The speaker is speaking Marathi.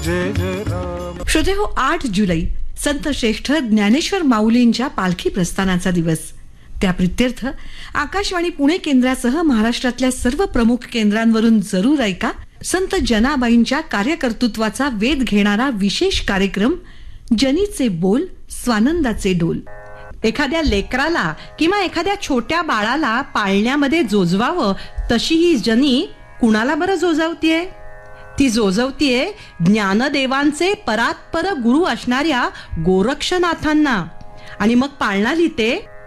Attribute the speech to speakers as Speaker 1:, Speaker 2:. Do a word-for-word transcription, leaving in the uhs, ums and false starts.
Speaker 1: जय जय राम.
Speaker 2: श्रोते हो, आठ जुलै संत श्रेष्ठ ज्ञानेश्वर माऊलींच्या पालखी प्रस्थानाचा दिवस. त्या प्रित्यर्थ आकाशवाणी पुणे केंद्रासह महाराष्ट्रातल्या सर्व प्रमुख केंद्रांवरून जरूर ऐका संत जनाबाईंच्या कार्यकर्तृत्वाचा वेध घेणारा विशेष कार्यक्रम जनीचे बोल स्वानंदाचे डोल. एखाद्या लेकराला किंवा एखाद्या छोट्या बाळाला पाळण्यामध्ये जोजवावं तशी ही जनी कुणाला बरं जोजवतीये? ती जोजवतीये ज्ञानदेवांचे परात्पर गुरु असणाऱ्या गोरक्षनाथांना. आणि मग पाळणाली ते